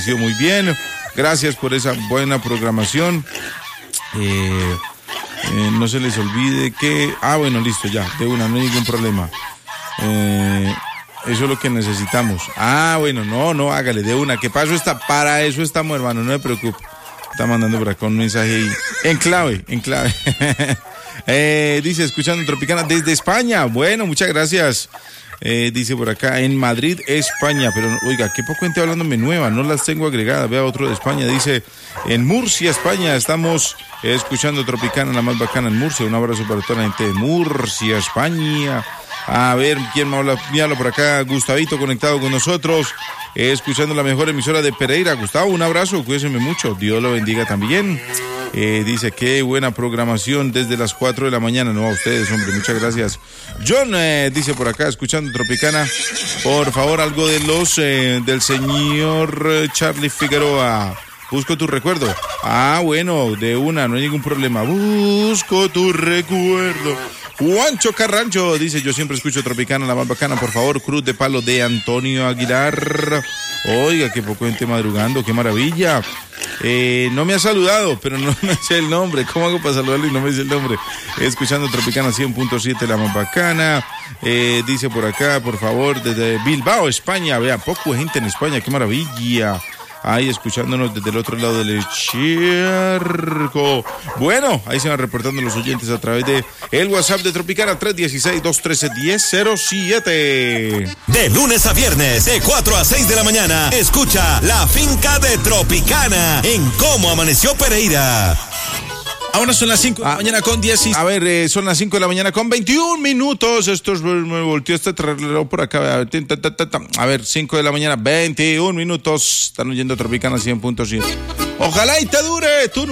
amanecido muy bien. Gracias por esa buena programación. No se les olvide que... bueno, listo, ya, de una, no hay ningún problema. Eso es lo que necesitamos. Bueno, no, hágale, de una. ¿Qué pasó? Para eso estamos, hermano, no me preocupe. Está mandando por acá un mensaje ahí. En clave. Dice, escuchando Tropicana desde España. Bueno, muchas gracias. Dice por acá, en Madrid, España. Pero, oiga, qué poco gente hablándome nueva. No las tengo agregadas. Vea otro de España. Dice, en Murcia, España. Estamos escuchando Tropicana, la más bacana en Murcia. Un abrazo para toda la gente de Murcia, España. A ver, ¿quién me habla por acá? Gustavito conectado con nosotros, escuchando la mejor emisora de Pereira. Gustavo, un abrazo, cuídense mucho, Dios lo bendiga también. Dice, qué buena programación desde las 4 de la mañana. No, a ustedes, hombre, muchas gracias. John dice por acá, escuchando Tropicana, por favor, algo de del señor Charlie Figueroa. Busco tu recuerdo. Bueno, de una, no hay ningún problema. Busco tu recuerdo. Juancho Carrancho dice, yo siempre escucho Tropicana, la más bacana, por favor, Cruz de Palo de Antonio Aguilar. Oiga, qué poco gente madrugando, qué maravilla. No me ha saludado, pero no me sé el nombre. ¿Cómo hago para saludarlo y no me dice el nombre? Escuchando Tropicana 100.7, la más bacana. Dice por acá, por favor, desde Bilbao, España. Vea, poco gente en España, qué maravilla. Ahí escuchándonos desde el otro lado del charco. Bueno, ahí se van reportando los oyentes a través de el WhatsApp de Tropicana 316-213-1007. De lunes a viernes, de 4 a 6 de la mañana, escucha La Finca de Tropicana en Cómo Amaneció Pereira. Ahora son las 5 de la mañana con 10. A ver, son las 5 de la mañana con 21 minutos. Me volteó este reloj por acá. A ver, 5 de la mañana, 21 minutos. Están oyendo Tropicana 100.7. Ojalá y te dure. Tú